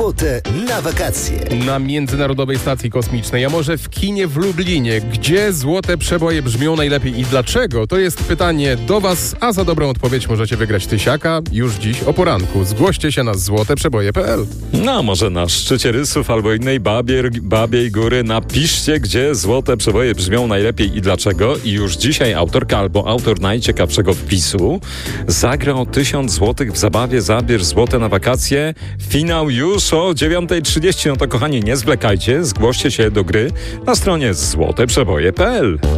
Złote na wakacje. Na Międzynarodowej Stacji Kosmicznej, a może w kinie w Lublinie. Gdzie złote przeboje brzmią najlepiej i dlaczego? To jest pytanie do Was, a za dobrą odpowiedź możecie wygrać tysiaka już dziś o poranku. Zgłoście się na złoteprzeboje.pl. No, może na szczycie Rysów albo innej babiej góry napiszcie, gdzie złote przeboje brzmią najlepiej i dlaczego. I już dzisiaj autorka albo autor najciekawszego wpisu zagra o 1000 złotych w zabawie Zabierz złote na wakacje. Finał już o 9:30. No to kochani, nie zwlekajcie, zgłoście się do gry na stronie złoteprzeboje.pl.